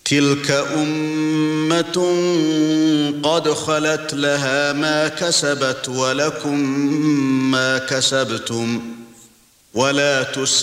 تِلْكَ أُمَّةٌ قَدْ خَلَتْ لَهَا مَا كَسَبَتْ وَلَكُمْ مَا كَسَبْتُمْ وَلَا تُسْأَلُونَ